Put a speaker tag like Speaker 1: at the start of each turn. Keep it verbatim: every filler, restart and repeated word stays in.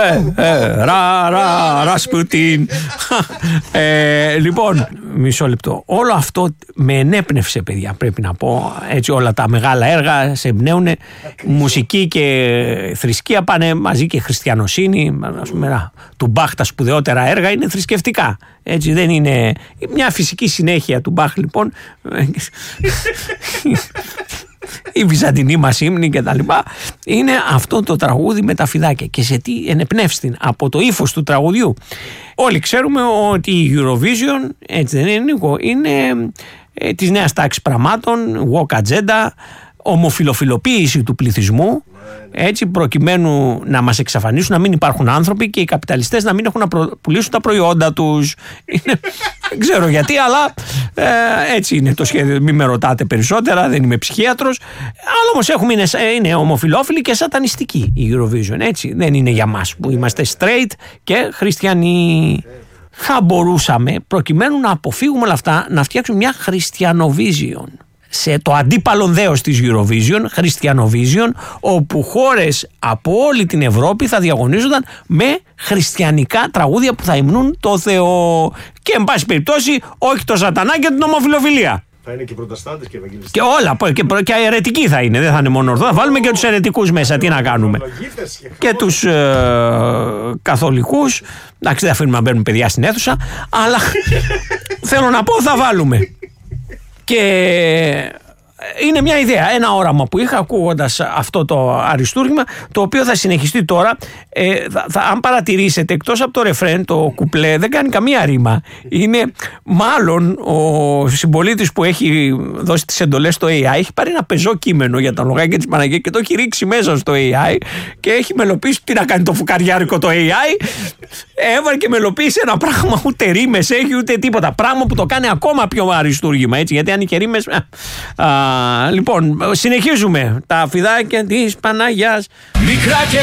Speaker 1: Ε, ε, ρα, ρα, Ρασπουτίν. ε, λοιπόν, μισό λεπτό. Όλο αυτό με ενέπνευσε, παιδιά, πρέπει να πω. Έτσι, όλα τα μεγάλα έργα σε εμπνέουν. Μουσική και θρησκεία πάνε μαζί, και χριστιανοσύνη. Ας πούμε, του Μπαχ τα σπουδαιότερα έργα είναι θρησκευτικά. Έτσι, δεν είναι μια φυσική συνέχεια του Μπαχ, λοιπόν. Η βυζαντινή μας ύμνη και τα λοιπά. Είναι αυτό το τραγούδι με τα φιδάκια. Και σε τι ενεπνεύστην? Από το ύφος του τραγουδιού. Όλοι ξέρουμε ότι η Eurovision, έτσι δεν είναι, Νίκο, είναι ε, της νέας τάξης πραγμάτων, woke agenda, ομοφιλοφιλοποίηση του πληθυσμού, έτσι, προκειμένου να μας εξαφανίσουν, να μην υπάρχουν άνθρωποι και οι καπιταλιστές να μην έχουν να προ... πουλήσουν τα προϊόντα τους. Είναι... δεν ξέρω γιατί, αλλά ε, έτσι είναι το σχέδιο. Μην με ρωτάτε περισσότερα, δεν είμαι ψυχίατρος. Αλλά όμως έχουμε, είναι, είναι ομοφιλόφιλοι και σατανιστικοί η Eurovision, έτσι. Δεν είναι για μας που είμαστε straight και χριστιανοί. Θα μπορούσαμε, προκειμένου να αποφύγουμε όλα αυτά, να φτιάξουμε μια Χριστιανοvision. Σε το αντίπαλο δέος της Eurovision, Χριστιανοvision, όπου χώρες από όλη την Ευρώπη θα διαγωνίζονταν με χριστιανικά τραγούδια που θα υμνούν το Θεό. Και εν πάση περιπτώσει, όχι το σατανά και την ομοφιλοφιλία.
Speaker 2: Θα είναι και προτεστάντες και ευαγγελιστές.
Speaker 1: Και όλα, και, και αιρετικοί θα είναι, δεν θα είναι μόνο ορθόδοξοι. Θα βάλουμε και τους αιρετικούς μέσα, τι να κάνουμε. Και τους ε, καθολικούς. Εντάξει, δεν αφήνουμε να μπαίνουν παιδιά στην αίθουσα, αλλά θέλω να πω, θα βάλουμε. Και είναι μια ιδέα, ένα όραμα που είχα ακούγοντας αυτό το αριστούργημα, το οποίο θα συνεχιστεί τώρα. Ε, θα, θα, αν παρατηρήσετε, εκτός από το ρεφρέν, το κουπλέ δεν κάνει καμία ρήμα. Είναι μάλλον ο συμπολίτης που έχει δώσει τις εντολές στο έι άι, έχει πάρει ένα πεζό κείμενο για τα λογάκια της Παναγίας και το έχει ρίξει μέσα στο έι άι και έχει μελοποιήσει. Τι να κάνει το φουκαριάρικο το έι άι, έβαλε και μελοποίησε ένα πράγμα, ούτε ρήμες έχει ούτε τίποτα. Πράγμα που το κάνει ακόμα πιο αριστούργημα, έτσι, γιατί αν είχε ρήμες. Α, λοιπόν, συνεχίζουμε. Τα φιδάκια της Παναγιάς. Μικρά και